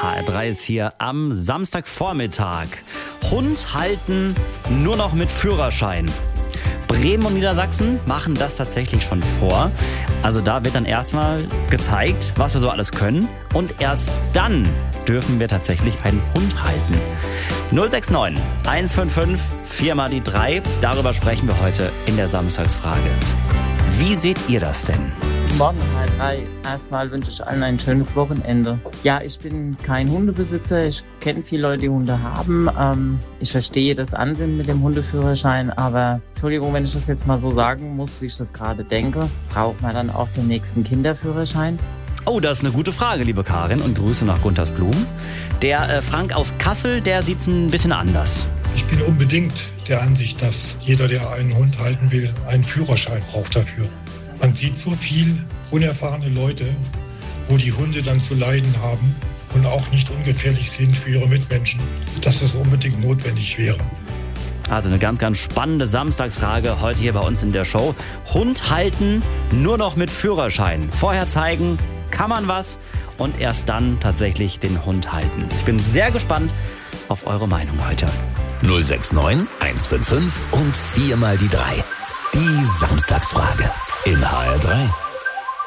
HR3 ist hier am Samstagvormittag. Hund halten nur noch mit Führerschein. Bremen und Niedersachsen machen das tatsächlich schon vor. Also da wird dann erstmal gezeigt, was wir so alles können. Und erst dann dürfen wir tatsächlich einen Hund halten. 069 155 4 mal die 3. Darüber sprechen wir heute in der Samstagsfrage. Wie seht ihr das denn? Guten Morgen, HR3. Erstmal wünsche ich allen ein schönes Wochenende. Ja, ich bin kein Hundebesitzer. Ich kenne viele Leute, die Hunde haben. Ich verstehe das Ansinnen mit dem Hundeführerschein, aber Entschuldigung, wenn ich das jetzt mal so sagen muss, wie ich das gerade denke, braucht man dann auch den nächsten Kinderführerschein? Oh, das ist eine gute Frage, liebe Karin, und Grüße nach Guntersblum. Der Frank aus Kassel, der sieht es ein bisschen anders. Ich bin unbedingt der Ansicht, dass jeder, der einen Hund halten will, einen Führerschein braucht dafür. Man sieht so viel unerfahrene Leute, wo die Hunde dann zu leiden haben und auch nicht ungefährlich sind für ihre Mitmenschen, dass es unbedingt notwendig wäre. Also eine ganz, ganz spannende Samstagsfrage heute hier bei uns in der Show. Hund halten nur noch mit Führerschein. Vorher zeigen, kann man was, und erst dann tatsächlich den Hund halten. Ich bin sehr gespannt auf eure Meinung heute. 069 155 und 4 mal die 3. Die Samstagsfrage in HR3.